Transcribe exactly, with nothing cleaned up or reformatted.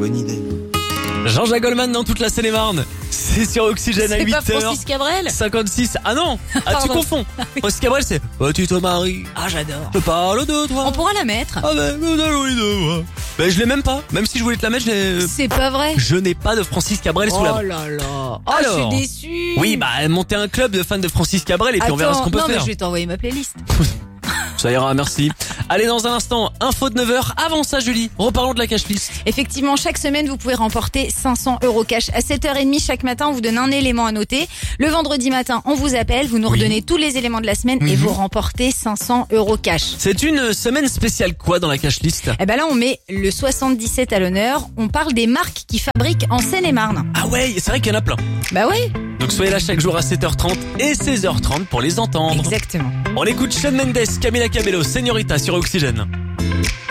bonne idée. Jean-Jacques Goldman dans toute la Seine-et-Marne. C'est sur Oxygène à C'est huit pas heures Francis Cabrel? cinquante-six. Ah non, ah, tu Pardon. confonds. Francis Cabrel, c'est oh, tu te maries, Ah, j'adore. je parle de toi. On pourra la mettre. Avec nous allons les deux, ouais. Ben je l'ai même pas. Même si je voulais te la mettre, je l'ai... C'est pas vrai. Je n'ai pas de Francis Cabrel sous la main. Oh là là. Oh, Alors. je suis déçue. Oui, bah monter un club de fans de Francis Cabrel et puis Attends, on verra ce qu'on peut non, mais faire. je vais t'envoyer ma playlist. Ça ira, merci. Allez, dans un instant, info de neuf heures. Avant ça, Julie, reparlons de la cash list. Effectivement, chaque semaine, vous pouvez remporter cinq cents euros cash. À sept heures trente chaque matin, on vous donne un élément à noter. Le vendredi matin, on vous appelle, vous nous Oui. redonnez tous les éléments de la semaine et Mhm. vous remportez cinq cents euros cash. C'est une semaine spéciale quoi dans la cash list? Eh ben là, on met le soixante-dix-sept à l'honneur. On parle des marques qui fabriquent en Seine-et-Marne. Ah ouais, c'est vrai qu'il y en a plein. Bah oui, Donc soyez là chaque jour à sept heures trente et seize heures trente pour les entendre. exactement. On écoute Shawn Mendes, Camila Cabello, Señorita sur Oxygène.